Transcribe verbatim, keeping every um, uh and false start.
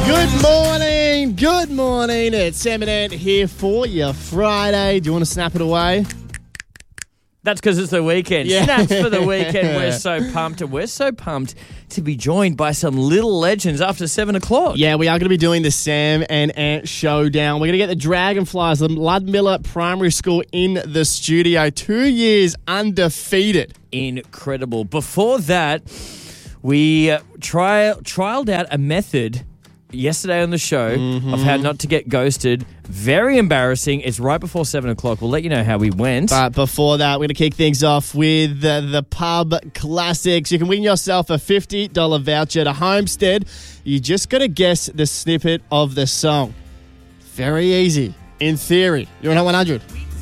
Good morning, good morning. It's Sam and Ant here for your Friday. Do you want to snap it away? That's because it's the weekend. Yeah. Snaps for the weekend. We're so pumped, and we're so pumped to be joined by some little legends after seven o'clock. Yeah, we are going to be doing the Sam and Ant Showdown. We're going to get the Dragonflies, the Ludmilla Primary School in the studio. Two years undefeated. Incredible. Before that, we uh, tri- trialed out a method yesterday on the show mm-hmm. of how not to get ghosted. Very embarrassing. It's right before seven o'clock. We'll let you know how we went. But before that, we're going to kick things off with the, the Pub Classics. You can win yourself a fifty dollars voucher to Homestead. You just got to guess the snippet of the song. Very easy. In theory. You're on Hot one hundred.